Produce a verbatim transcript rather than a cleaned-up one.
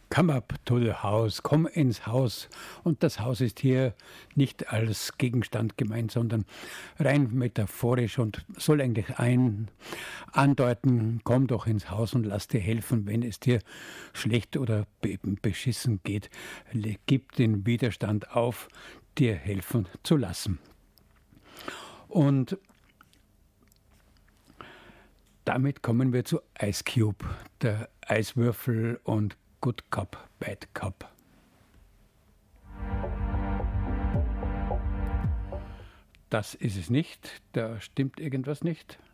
Come up to the house, komm ins Haus. Und das Haus ist hier nicht als Gegenstand gemeint, sondern rein metaphorisch und soll eigentlich ein andeuten, komm doch ins Haus und lass dir helfen, wenn es dir schlecht oder eben beschissen geht. Le- Gib den Widerstand auf, dir helfen zu lassen. Und damit kommen wir zu Ice Cube, der Eiswürfel und Good Cop, Bad Cop. Das ist es nicht, da stimmt irgendwas nicht.